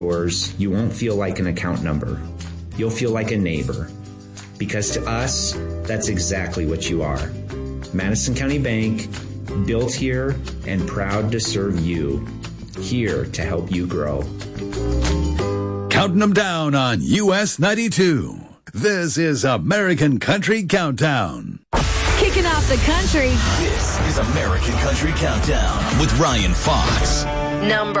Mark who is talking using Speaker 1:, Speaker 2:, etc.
Speaker 1: You won't feel like an account number. You'll feel like a neighbor. Because to us, that's exactly what you are. Madison County Bank, built here and proud to serve you. Here to help you grow.
Speaker 2: Counting them down on US 92. This is American Country Countdown.
Speaker 3: Kicking off the country.
Speaker 4: This is American Country Countdown with Ryan Fox.
Speaker 3: Number